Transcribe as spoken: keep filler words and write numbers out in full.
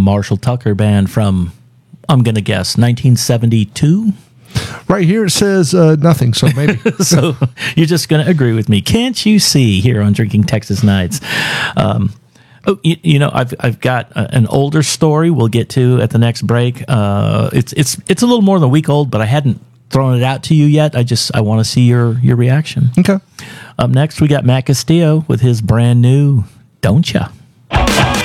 Marshall Tucker Band from, I'm going to guess, nineteen seventy-two? Right here it says uh, nothing, so maybe. So you're just going to agree with me. Can't you see here on Drinking Texas Nights? Um, oh, you, you know, I've I've got a, an older story we'll get to at the next break. Uh, it's it's it's a little more than a week old, but I hadn't thrown it out to you yet. I just I want to see your your reaction. Okay. Up next, we got Matt Castillo with his brand new "Don't Ya."